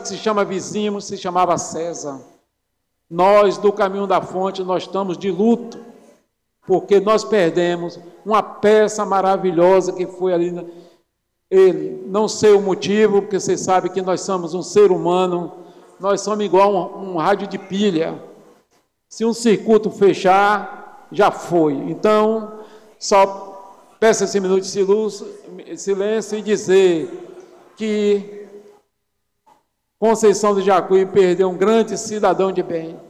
se chama vizinho, se chamava César. Nós, do Caminho da Fonte, nós estamos de luto, porque nós perdemos uma peça maravilhosa que foi ali. Ele, não sei o motivo, porque você sabe que nós somos um ser humano, nós somos igual um rádio de pilha. Se um circuito fechar, já foi. Então, só peço esse minuto de silêncio e dizer que Conceição do Jacuí perdeu um grande cidadão de bem.